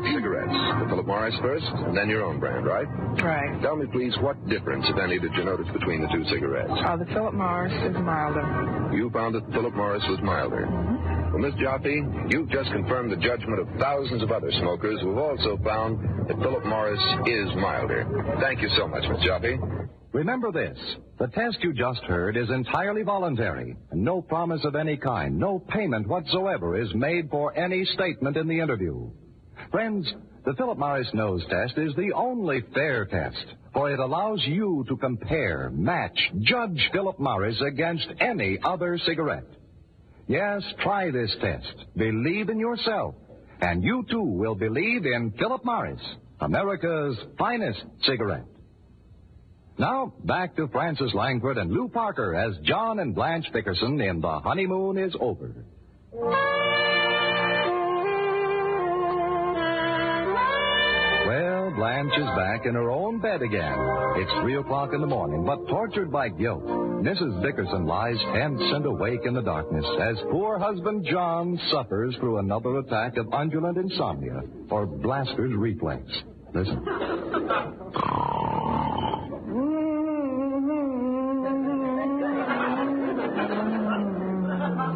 cigarettes. The Philip Morris first, and then your own brand, right? Right. Tell me, please, what difference, if any, did you notice between the two cigarettes? The Philip Morris is milder. You found that Philip Morris was milder. Mm-hmm. Well, Miss Jaffe, you've just confirmed the judgment of thousands of other smokers who have also found that Philip Morris is milder. Thank you so much, Miss Jaffe. Remember this. The test you just heard is entirely voluntary, and no promise of any kind, no payment whatsoever is made for any statement in the interview. Friends, the Philip Morris nose test is the only fair test, for it allows you to compare, match, judge Philip Morris against any other cigarette. Yes, try this test. Believe in yourself, and you too will believe in Philip Morris, America's finest cigarette. Now, back to Frances Langford and Lou Parker as John and Blanche Dickerson in The Honeymoon is Over. Well, Blanche is back in her own bed again. It's 3 o'clock in the morning, but tortured by guilt, Mrs. Dickerson lies tense and awake in the darkness as poor husband John suffers through another attack of undulant insomnia, or Blaster's reflex. Listen.